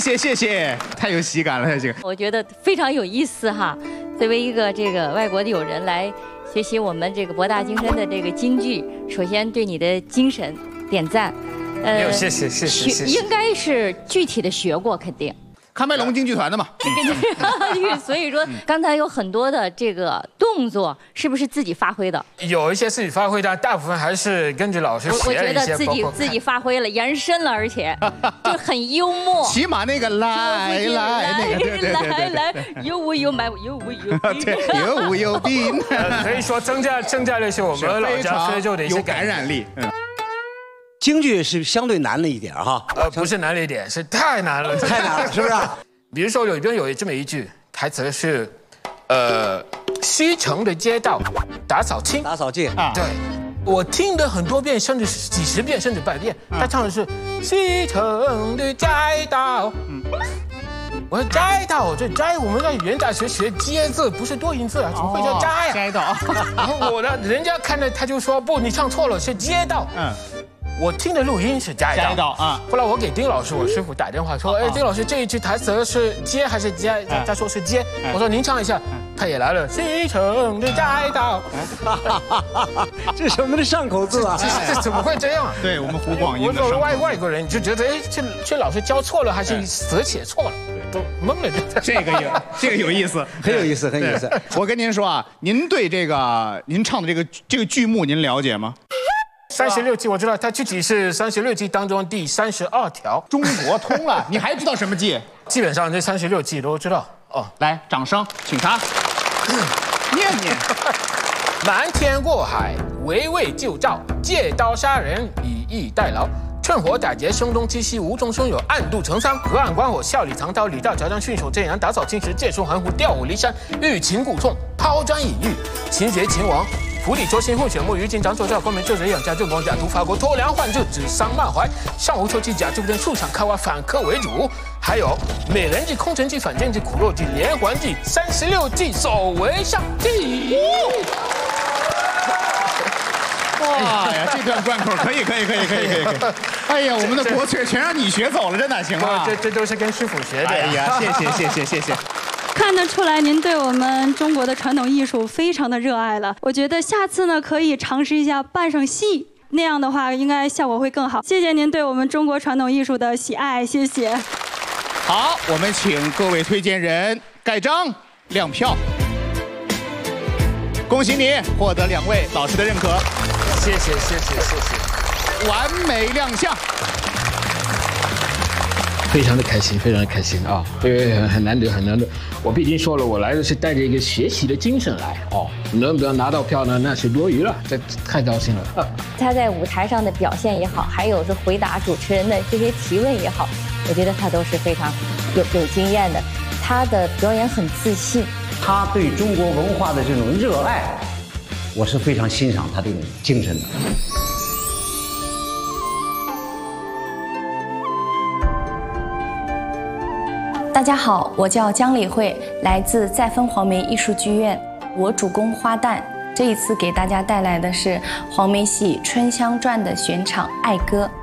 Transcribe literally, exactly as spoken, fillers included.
谢谢谢，太有喜感了，这个我觉得非常有意思哈。作为一个这个外国的友人来学习我们这个博大精深的这个京剧，首先对你的精神点赞。 呃，谢谢谢谢谢谢。 应该是具体的学过，肯定。 喀麦隆京剧团的嘛。 所以说，刚才有很多的这个动作，是不是自己发挥的？ 有一些自己发挥的，大部分还是根据老师学了一些。 我觉得自己自己发挥了，延伸了，而且就很幽默。 起码那个来来那个对对对来来，有无有买有无有病， 有无有病。 可以说增加增加了一些我们老家非洲的一些感染力。嗯。 京剧是相对难了一点哈， 呃，不是难了一点，是太难了， 太难了，是不是？ 比如说有一边有这么一句台词是，呃，西城的街道打扫清， 打扫净啊， 对，我听了很多遍，甚至几十遍，甚至百遍。他唱的是西城的街道，嗯，我说街道，这街我们在语言大学学街字，不是多音字啊，怎么会叫街呀？ 街道。 然后我的人家看着他就说不，你唱错了，是街道。嗯。我听的录音是街道， 街道啊。 后来我给丁老师，我师傅打电话说，哎，丁老师这一句台词是街还是街？他说是街。我说您唱一下，他也来了，西城的街道。 这是我们的上口字啊！ 这怎么会这样？ 对我们湖广音。 我作为外外国人，你就觉得，哎，这这老师教错了，还是死写错了，都懵了。 这个有这个有意思， 很有意思，很有意思。 我跟您说啊，您对这个您唱的这个这个剧目您了解吗？ 三十六计我知道，它具体是三十六计当中第三十二条。 中国通了，你还知道什么计？ 基本上这三十六计都知道。哦， 来，掌声，请他念念。 瞒天过海，围魏救赵，借刀杀人，以逸待劳。趁火打劫，声东击西，无中生有，暗度陈仓，隔岸观火，笑里藏刀，李道乔张驯守镇阳，打扫青石，借书含糊，调虎离山，欲擒故纵，抛砖引玉，擒贼擒王。釜底抽薪，混血摸鱼，进长手照，关门救人，养家救亡，假途伐国，偷梁换柱，指桑骂槐，上无求其假，就不见树上开花，反客为主。还有美人计、空城计、反间计、苦肉计、连环计，三十六计，首为上计。 哇呀，这段贯口可以，可以，可以，可以，可以，可以。哎呀，我们的国粹全让你学走了，真的行吗？ 这这都是跟师傅学的。 哎呀，谢谢，谢谢，谢谢。 看得出来，您对我们中国的传统艺术非常的热爱了。我觉得下次呢，可以尝试一下扮上戏，那样的话，应该效果会更好。谢谢您对我们中国传统艺术的喜爱，谢谢。 好，我们请各位推荐人盖章亮票。恭喜你获得两位老师的认可。 谢谢，谢谢，谢谢。 完美亮相。 非常的开心，非常的开心啊！因为很很难得，很难得。我毕竟说了，我来的是带着一个学习的精神来哦，能不能拿到票呢？那是多余了，这太高兴了。 他在舞台上的表现也好，还有是回答主持人的这些提问也好，我觉得他都是非常有有经验的。他的表演很自信， 他对中国文化的这种热爱，我是非常欣赏他这种精神的。 大家好，我叫姜李慧，来自再分黄梅艺术剧院，我主攻花旦。这一次给大家带来的是黄梅戏《春香传》的选场《爱歌》。